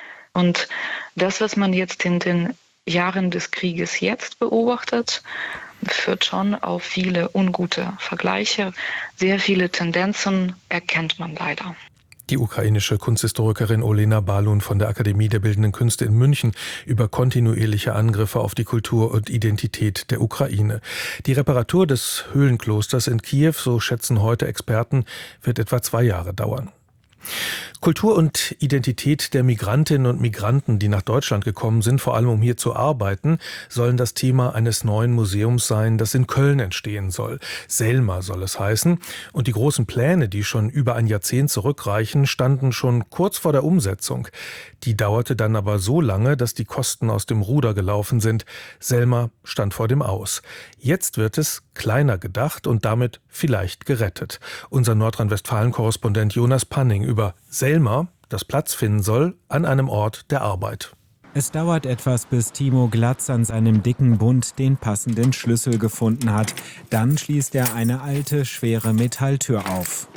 Und das, was man jetzt in den Jahren des Krieges jetzt beobachtet, führt schon auf viele ungute Vergleiche. Sehr viele Tendenzen erkennt man leider. Die ukrainische Kunsthistorikerin Olena Balun von der Akademie der Bildenden Künste in München über kontinuierliche Angriffe auf die Kultur und Identität der Ukraine. Die Reparatur des Höhlenklosters in Kiew, so schätzen heute Experten, wird etwa zwei Jahre dauern. Kultur und Identität der Migrantinnen und Migranten, die nach Deutschland gekommen sind, vor allem um hier zu arbeiten, sollen das Thema eines neuen Museums sein, das in Köln entstehen soll. Selma soll es heißen. Und die großen Pläne, die schon über ein Jahrzehnt zurückreichen, standen schon kurz vor der Umsetzung. Die dauerte dann aber so lange, dass die Kosten aus dem Ruder gelaufen sind. Selma stand vor dem Aus. Jetzt wird es kleiner gedacht und damit vielleicht gerettet. Unser Nordrhein-Westfalen-Korrespondent Jonas Panning über Selma, das Platz finden soll an einem Ort der Arbeit. Es dauert etwas, bis Timo Glatz an seinem dicken Bund den passenden Schlüssel gefunden hat. Dann schließt er eine alte, schwere Metalltür auf.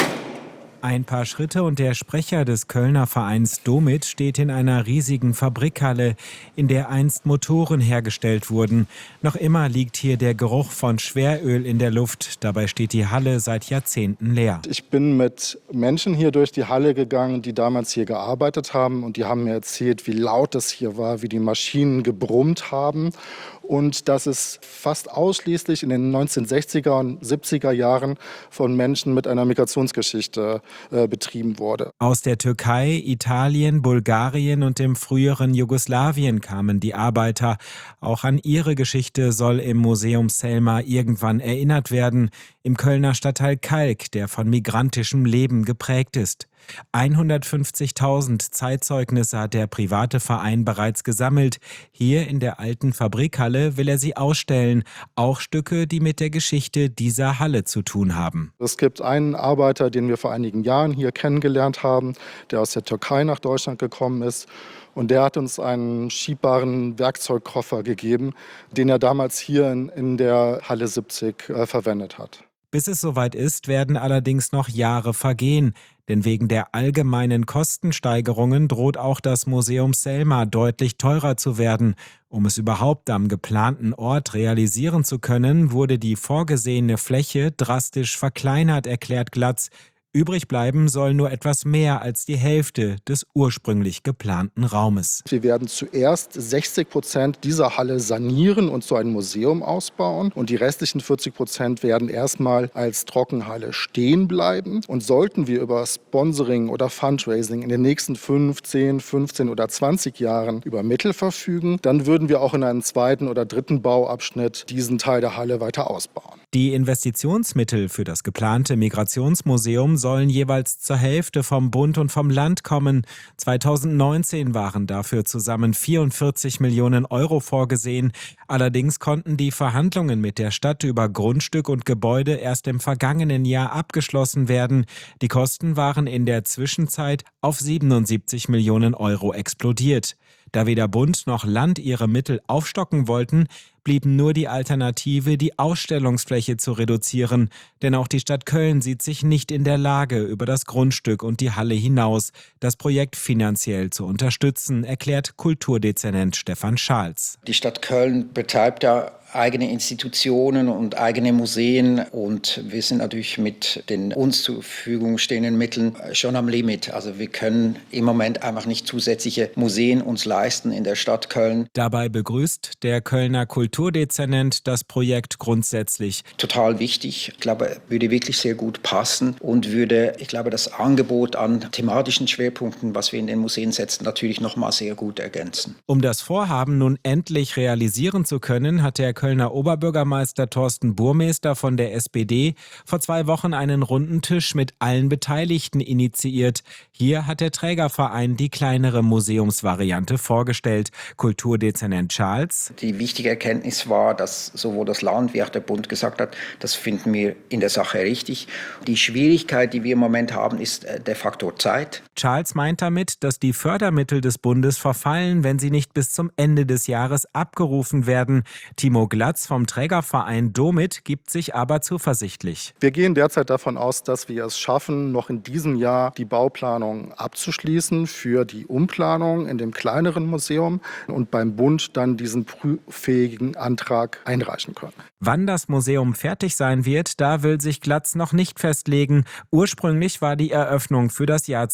Ein paar Schritte und der Sprecher des Kölner Vereins Domit steht in einer riesigen Fabrikhalle, in der einst Motoren hergestellt wurden. Noch immer liegt hier der Geruch von Schweröl in der Luft. Dabei steht die Halle seit Jahrzehnten leer. Ich bin mit Menschen hier durch die Halle gegangen, die damals hier gearbeitet haben. Und die haben mir erzählt, wie laut es hier war, wie die Maschinen gebrummt haben. Und dass es fast ausschließlich in den neunzehnhundertsechziger und siebziger Jahren von Menschen mit einer Migrationsgeschichte äh, betrieben wurde. Aus der Türkei, Italien, Bulgarien und dem früheren Jugoslawien kamen die Arbeiter. Auch an ihre Geschichte soll im Museum Selma irgendwann erinnert werden. Im Kölner Stadtteil Kalk, der von migrantischem Leben geprägt ist. hundertfünfzigtausend Zeitzeugnisse hat der private Verein bereits gesammelt. Hier in der alten Fabrikhalle will er sie ausstellen. Auch Stücke, die mit der Geschichte dieser Halle zu tun haben. Es gibt einen Arbeiter, den wir vor einigen Jahren hier kennengelernt haben, der aus der Türkei nach Deutschland gekommen ist. Und der hat uns einen schiebbaren Werkzeugkoffer gegeben, den er damals hier in, in der Halle siebzig äh, verwendet hat. Bis es soweit ist, werden allerdings noch Jahre vergehen. Denn wegen der allgemeinen Kostensteigerungen droht auch das Museum Selma deutlich teurer zu werden. Um es überhaupt am geplanten Ort realisieren zu können, wurde die vorgesehene Fläche drastisch verkleinert, erklärt Glatz. Übrig bleiben soll nur etwas mehr als die Hälfte des ursprünglich geplanten Raumes. Wir werden zuerst sechzig Prozent dieser Halle sanieren und zu einem Museum ausbauen. Und die restlichen vierzig Prozent werden erstmal als Trockenhalle stehen bleiben. Und sollten wir über Sponsoring oder Fundraising in den nächsten fünf, zehn, fünfzehn oder zwanzig Jahren über Mittel verfügen, dann würden wir auch in einem zweiten oder dritten Bauabschnitt diesen Teil der Halle weiter ausbauen. Die Investitionsmittel für das geplante Migrationsmuseum sollen jeweils zur Hälfte vom Bund und vom Land kommen. zweitausendneunzehn waren dafür zusammen vierundvierzig Millionen Euro vorgesehen. Allerdings konnten die Verhandlungen mit der Stadt über Grundstück und Gebäude erst im vergangenen Jahr abgeschlossen werden. Die Kosten waren in der Zwischenzeit auf siebenundsiebzig Millionen Euro explodiert. Da weder Bund noch Land ihre Mittel aufstocken wollten, blieb nur die Alternative, die Ausstellungsfläche zu reduzieren. Denn auch die Stadt Köln sieht sich nicht in der Lage, über das Grundstück und die Halle hinaus das Projekt finanziell zu unterstützen, erklärt Kulturdezernent Stefan Schals. Die Stadt Köln betreibt ja eigene Institutionen und eigene Museen und wir sind natürlich mit den uns zur Verfügung stehenden Mitteln schon am Limit. Also wir können im Moment einfach nicht zusätzliche Museen uns leisten in der Stadt Köln. Dabei begrüßt der Kölner Kulturdezernent das Projekt grundsätzlich. Total wichtig. Ich glaube, würde wirklich sehr gut passen und würde, ich glaube, das Angebot an thematischen Schwerpunkten, was wir in den Museen setzen, natürlich noch mal sehr gut ergänzen. Um das Vorhaben nun endlich realisieren zu können, hat der Kölner Oberbürgermeister Thorsten Burmester von der S P D vor zwei Wochen einen runden Tisch mit allen Beteiligten initiiert. Hier hat der Trägerverein die kleinere Museumsvariante vorgestellt. Kulturdezernent Charles. Die wichtige Erkenntnis war, dass sowohl das Land wie auch der Bund gesagt hat, das finden wir in der Sache richtig. Die Schwierigkeit, die wir im Moment haben, ist der Faktor Zeit. Charles meint damit, dass die Fördermittel des Bundes verfallen, wenn sie nicht bis zum Ende des Jahres abgerufen werden. Timo Glatz vom Trägerverein Domit gibt sich aber zuversichtlich. Wir gehen derzeit davon aus, dass wir es schaffen, noch in diesem Jahr die Bauplanung abzuschließen für die Umplanung in dem kleineren Museum und beim Bund dann diesen prüffähigen Antrag einreichen können. Wann das Museum fertig sein wird, da will sich Glatz noch nicht festlegen. Ursprünglich war die Eröffnung für das Jahr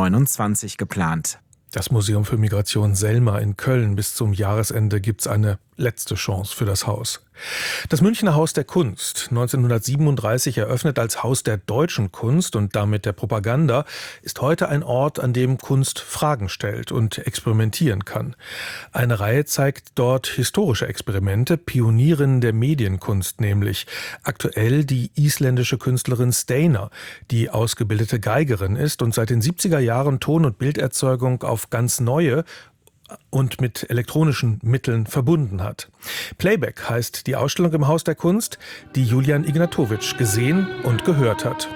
zweitausendneunundzwanzig geplant. Das Museum für Migration Selma in Köln. Bis zum Jahresende gibt es eine letzte Chance für das Haus. Das Münchner Haus der Kunst, neunzehnhundertsiebenunddreißig eröffnet als Haus der deutschen Kunst und damit der Propaganda, ist heute ein Ort, an dem Kunst Fragen stellt und experimentieren kann. Eine Reihe zeigt dort historische Experimente, Pionierinnen der Medienkunst nämlich. Aktuell die isländische Künstlerin Steinar, die ausgebildete Geigerin ist und seit den siebziger Jahren Ton- und Bilderzeugung auf ganz neue und mit elektronischen Mitteln verbunden hat. Playback heißt die Ausstellung im Haus der Kunst, die Julian Ignatowitsch gesehen und gehört hat.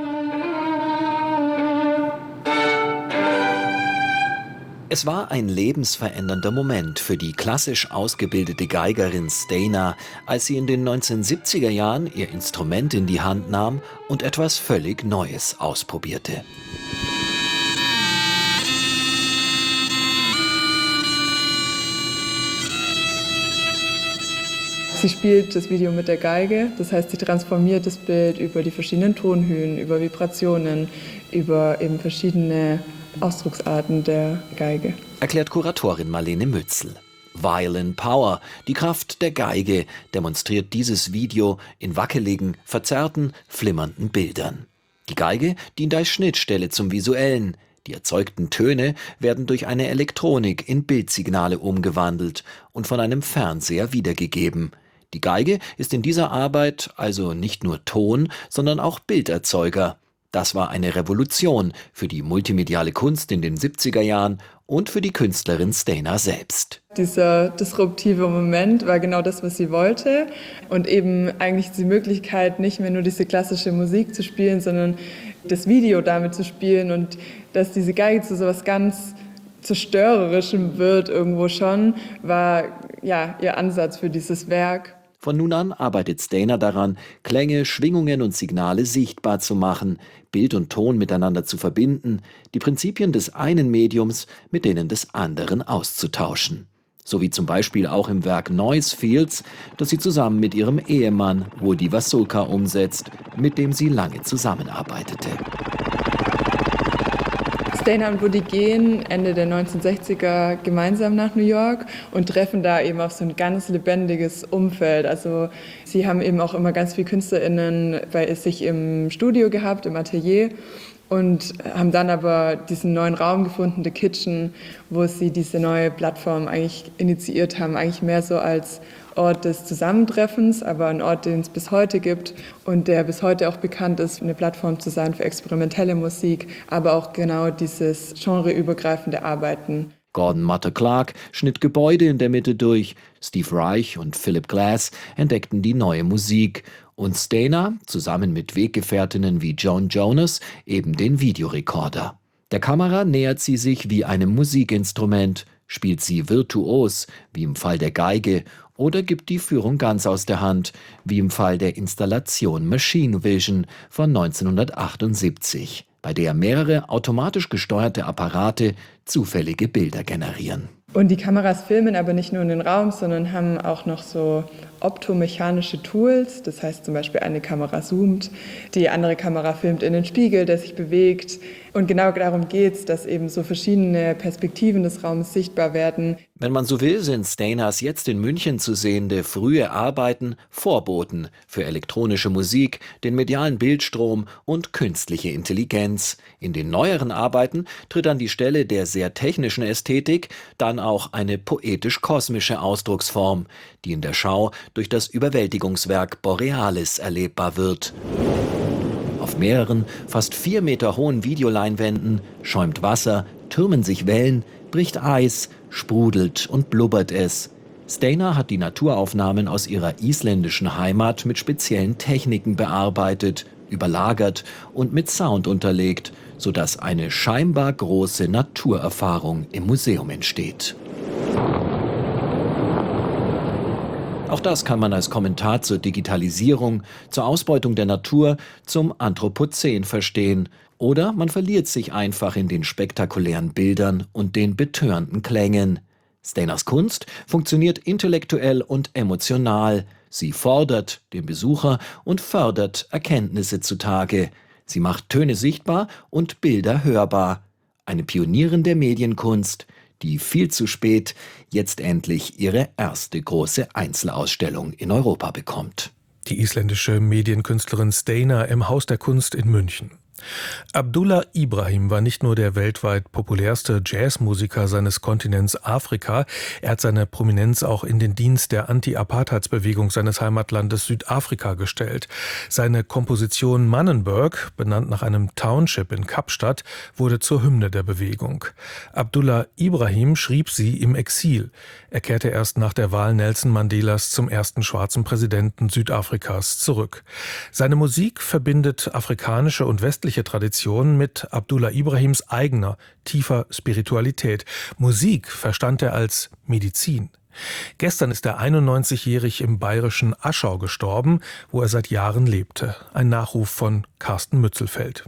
Es war ein lebensverändernder Moment für die klassisch ausgebildete Geigerin Steinar, als sie in den neunzehnhundertsiebziger Jahren ihr Instrument in die Hand nahm und etwas völlig Neues ausprobierte. Sie spielt das Video mit der Geige, das heißt, sie transformiert das Bild über die verschiedenen Tonhöhen, über Vibrationen, über eben verschiedene Ausdrucksarten der Geige. Erklärt Kuratorin Marlene Mützel. Violin Power, die Kraft der Geige, demonstriert dieses Video in wackeligen, verzerrten, flimmernden Bildern. Die Geige dient als Schnittstelle zum Visuellen. Die erzeugten Töne werden durch eine Elektronik in Bildsignale umgewandelt und von einem Fernseher wiedergegeben. Die Geige ist in dieser Arbeit also nicht nur Ton, sondern auch Bilderzeuger. Das war eine Revolution für die multimediale Kunst in den siebziger Jahren und für die Künstlerin Steinar selbst. Dieser disruptive Moment war genau das, was sie wollte. Und eben eigentlich die Möglichkeit, nicht mehr nur diese klassische Musik zu spielen, sondern das Video damit zu spielen und dass diese Geige zu so etwas ganz Zerstörerischem wird irgendwo schon, war ja ihr Ansatz für dieses Werk. Von nun an arbeitet Steinar daran, Klänge, Schwingungen und Signale sichtbar zu machen, Bild und Ton miteinander zu verbinden, die Prinzipien des einen Mediums mit denen des anderen auszutauschen. So wie zum Beispiel auch im Werk Noise Fields, das sie zusammen mit ihrem Ehemann Woody Wasulka umsetzt, mit dem sie lange zusammenarbeitete. Steinar und Woody gehen Ende der neunzehnhundertsechziger gemeinsam nach New York und treffen da eben auf so ein ganz lebendiges Umfeld. Also sie haben eben auch immer ganz viele KünstlerInnen bei sich im Studio gehabt, im Atelier und haben dann aber diesen neuen Raum gefunden, The Kitchen, wo sie diese neue Plattform eigentlich initiiert haben, eigentlich mehr so als Ort des Zusammentreffens, aber ein Ort, den es bis heute gibt und der bis heute auch bekannt ist, eine Plattform zu sein für experimentelle Musik, aber auch genau dieses genreübergreifende Arbeiten. Gordon Mutter Clark schnitt Gebäude in der Mitte durch, Steve Reich und Philip Glass entdeckten die neue Musik und Steinar, zusammen mit Weggefährtinnen wie Joan Jonas, eben den Videorekorder. Der Kamera nähert sie sich wie einem Musikinstrument, spielt sie virtuos, wie im Fall der Geige, oder gibt die Führung ganz aus der Hand, wie im Fall der Installation Machine Vision von neunzehnhundertachtundsiebzig, bei der mehrere automatisch gesteuerte Apparate zufällige Bilder generieren. Und die Kameras filmen aber nicht nur in den Raum, sondern haben auch noch so optomechanische Tools. Das heißt zum Beispiel, eine Kamera zoomt, die andere Kamera filmt in den Spiegel, der sich bewegt. Und genau darum geht es, dass eben so verschiedene Perspektiven des Raums sichtbar werden. Wenn man so will, sind Steinars jetzt in München zu sehende frühe Arbeiten Vorboten für elektronische Musik, den medialen Bildstrom und künstliche Intelligenz. In den neueren Arbeiten tritt an die Stelle der sehr technischen Ästhetik dann auch eine poetisch-kosmische Ausdrucksform, die in der Schau durch das Überwältigungswerk Borealis erlebbar wird. Auf mehreren, fast vier Meter hohen Videoleinwänden schäumt Wasser, türmen sich Wellen, bricht Eis, sprudelt und blubbert es. Steinar hat die Naturaufnahmen aus ihrer isländischen Heimat mit speziellen Techniken bearbeitet, überlagert und mit Sound unterlegt, sodass eine scheinbar große Naturerfahrung im Museum entsteht. Auch das kann man als Kommentar zur Digitalisierung, zur Ausbeutung der Natur, zum Anthropozän verstehen. Oder man verliert sich einfach in den spektakulären Bildern und den betörenden Klängen. Steinars Kunst funktioniert intellektuell und emotional. Sie fordert den Besucher und fördert Erkenntnisse zutage. Sie macht Töne sichtbar und Bilder hörbar. Eine Pionierin der Medienkunst, die viel zu spät jetzt endlich ihre erste große Einzelausstellung in Europa bekommt. Die isländische Medienkünstlerin Steinar im Haus der Kunst in München. Abdullah Ibrahim war nicht nur der weltweit populärste Jazzmusiker seines Kontinents Afrika, er hat seine Prominenz auch in den Dienst der Anti-Apartheidsbewegung seines Heimatlandes Südafrika gestellt. Seine Komposition Mannenberg, benannt nach einem Township in Kapstadt, wurde zur Hymne der Bewegung. Abdullah Ibrahim schrieb sie im Exil. Er kehrte erst nach der Wahl Nelson Mandelas zum ersten schwarzen Präsidenten Südafrikas zurück. Seine Musik verbindet afrikanische und westliche Tradition mit Abdullah Ibrahims eigener, tiefer Spiritualität. Musik verstand er als Medizin. Gestern ist er einundneunzigjährig im bayerischen Aschau gestorben, wo er seit Jahren lebte. Ein Nachruf von Carsten Mützelfeld.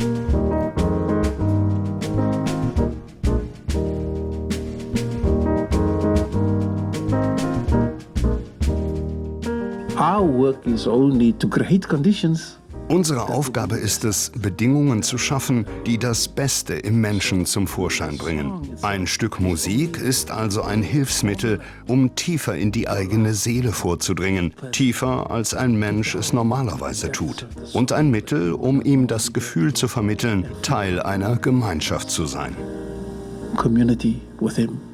Our work is only to create conditions. Unsere Aufgabe ist es, Bedingungen zu schaffen, die das Beste im Menschen zum Vorschein bringen. Ein Stück Musik ist also ein Hilfsmittel, um tiefer in die eigene Seele vorzudringen, tiefer als ein Mensch es normalerweise tut. Und ein Mittel, um ihm das Gefühl zu vermitteln, Teil einer Gemeinschaft zu sein. Community with him.